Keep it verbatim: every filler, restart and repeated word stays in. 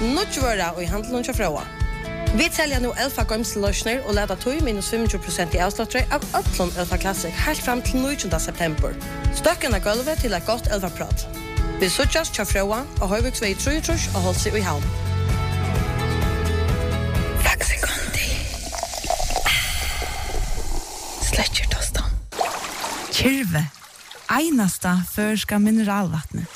nødvøra og i handelen til Frøa. Vi selger nå Elfa Gømseløsner og leder tog minus tjuefem prosent i avslåttere av Øtlund Elfa Classic helt frem til niogtyvende september. Støkken er gulvet til et godt Elfa-prat. Vi suttes til Frøa og Høyviksvei treogtrus og holdt seg i havn. Faxikondi. Sletcher tostan. Kyrve. Einasta førska mineralvattnet.